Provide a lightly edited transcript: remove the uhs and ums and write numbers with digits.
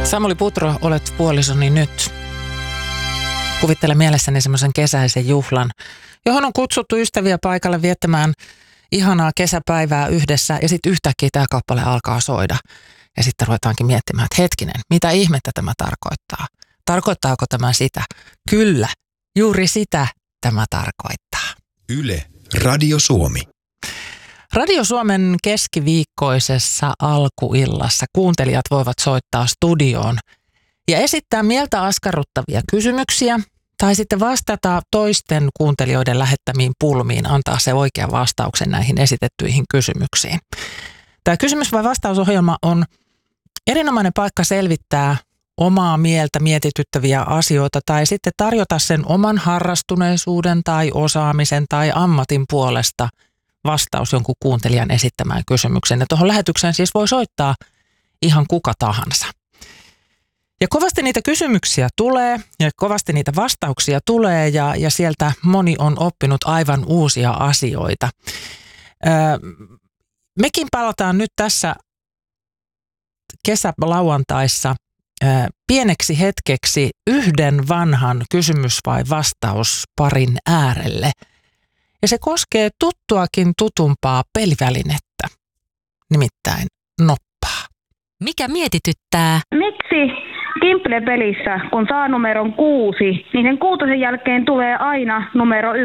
Samuli Putro, olet puolisoni nyt. Kuvittele mielessäni semmoisen kesäisen juhlan, johon on kutsuttu ystäviä paikalle viettämään ihanaa kesäpäivää yhdessä ja sitten yhtäkkiä tämä kappale alkaa soida. Ja sitten ruvetaankin miettimään, että hetkinen, mitä ihmettä tämä tarkoittaa? Tarkoittaako tämä sitä? Kyllä, juuri sitä tämä tarkoittaa. Yle, Radio Suomi. Radio Suomen keskiviikkoisessa alkuillassa kuuntelijat voivat soittaa studioon ja esittää mieltä askarruttavia kysymyksiä tai sitten vastata toisten kuuntelijoiden lähettämiin pulmiin, antaa se oikea vastauksen näihin esitettyihin kysymyksiin. Tämä kysymys- vai vastausohjelma on erinomainen paikka selvittää omaa mieltä mietityttäviä asioita tai sitten tarjota sen oman harrastuneisuuden tai osaamisen tai ammatin puolesta vastaus jonkun kuuntelijan esittämään kysymykseen. Ja tuohon lähetykseen siis voi soittaa ihan kuka tahansa. Ja kovasti niitä kysymyksiä tulee ja kovasti niitä vastauksia tulee ja sieltä moni on oppinut aivan uusia asioita. Mekin palataan nyt tässä kesälauantaissa pieneksi hetkeksi yhden vanhan kysymys- vai vastausparin äärelle. Ja se koskee tuttuakin tutumpaa pelivälinettä, nimittäin noppaa. Mikä mietityttää? Miksi Kimple-pelissä, kun saa numeron 6, niin sen 6 jälkeen tulee aina numero 1?